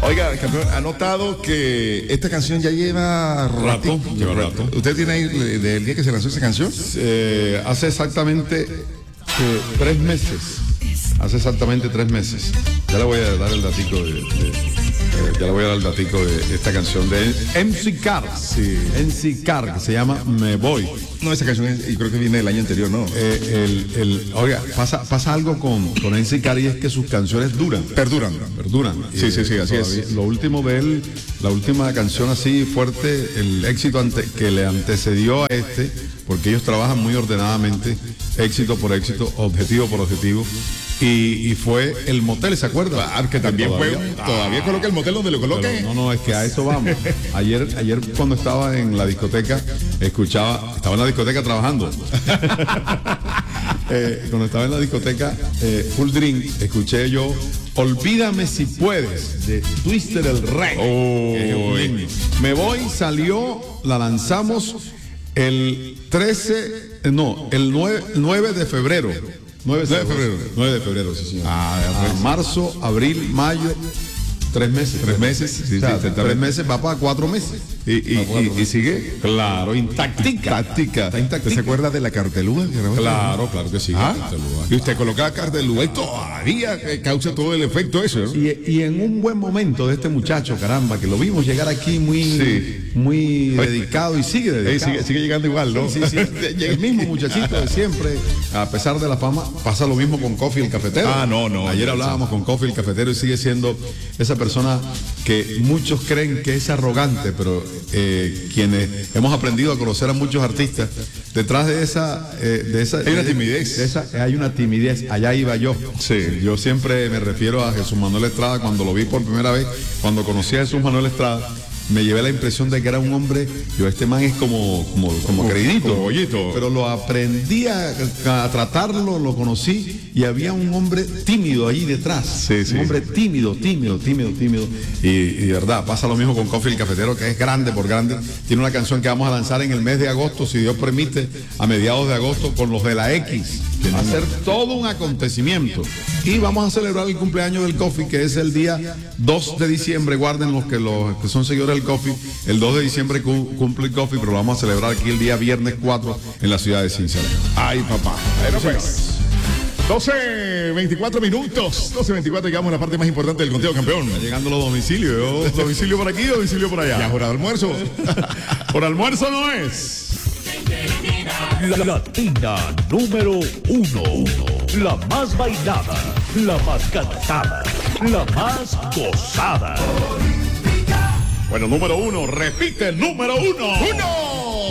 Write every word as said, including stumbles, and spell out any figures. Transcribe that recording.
Oiga, campeón, ha notado que esta canción ya lleva rato. Lleva rato. ¿Usted tiene ahí del día que se lanzó esa canción? Eh, hace exactamente eh, tres meses. Hace exactamente tres meses. Ya le voy a dar el datico de, de eh, ya le voy a dar el datico de esta canción de M C Car. Sí. M C Car, que se llama Me Voy. No, esa canción es, y creo que viene del año anterior, ¿no? Eh, el, el, oiga, pasa, pasa algo con, con M C Car y es que sus canciones duran. Perduran. Perduran. Sí, y, sí, sí, así todavía, es. Lo último de él, la última canción así fuerte, el éxito ante, que le antecedió a este, porque ellos trabajan muy ordenadamente, éxito por éxito, objetivo por objetivo. Y, y fue El Motel, ¿se acuerda? Claro, que también que todavía, fue. Todavía coloca el motel donde lo coloque. Pero no, no, es que a eso vamos. Ayer, ayer cuando estaba en la discoteca, escuchaba, estaba en la discoteca trabajando. eh, cuando estaba en la discoteca, eh, Full Drink, escuché yo Olvídame si puedes, de Twister el Rey. Oh, eh, Me Voy salió, la lanzamos el trece, no, el nueve de febrero. nueve de febrero. nueve de febrero, sí, señor. Ah, ah, marzo, abril, mayo, tres meses. Tres meses, sí, o sea, sí, tres meses va para cuatro meses. Y, y, cuatro y, y sigue. Claro, intactica. Táctica. Está intactica. ¿Se acuerda de la cartelúa? Claro, claro que sí. ¿Ah? Cartelúa. Y usted colocaba cartelúa y todavía causa todo el efecto eso, ¿no? Y, y en un buen momento de este muchacho, caramba, que lo vimos llegar aquí muy, sí. muy dedicado y sigue dedicado. Sigue, sigue llegando igual, ¿no? Sí, sí, sí. El mismo muchachito de siempre, a pesar de la fama, pasa lo mismo con Coffee el cafetero. Ah, no, no. Ayer hablábamos con Coffee el cafetero y sigue siendo esa persona que muchos creen que es arrogante, pero eh, quienes hemos aprendido a conocer a muchos artistas, detrás de esa, eh, de esa hay una de, timidez. De esa, hay una timidez. Allá iba yo. Sí. Yo siempre me refiero a Jesús Manuel Estrada cuando lo vi por primera vez, cuando conocí a Jesús Manuel Estrada. Me llevé la impresión de que era un hombre, yo este man es como, como, como creidito, como bollito. Pero lo aprendí a, a tratarlo, lo conocí y había un hombre tímido ahí detrás. Sí, sí. Un hombre tímido, tímido, tímido, tímido. Y, y de verdad, pasa lo mismo con Coffee el cafetero, que es grande por grande. Tiene una canción que vamos a lanzar en el mes de agosto, si Dios permite, a mediados de agosto, con los de la X. Que va a ser todo un acontecimiento. Y vamos a celebrar el cumpleaños del Coffee, que es el día dos de diciembre. Guarden los que, los que son seguidores del Coffee. El dos de diciembre cumple el Coffee, pero lo vamos a celebrar aquí el día viernes cuatro en la ciudad de Cincelejo. Ay, papá. Bueno, pues. doce veinticuatro minutos. doce veinticuatro, llegamos a la parte más importante del conteo, campeón. Está llegando los domicilios. Yo, domicilio por aquí, domicilio por allá. ¿Ya por almuerzo? Por almuerzo no es. La Latina número uno. La más bailada, la más cantada, la más gozada. Bueno, número uno, repite, número uno. ¡Uno!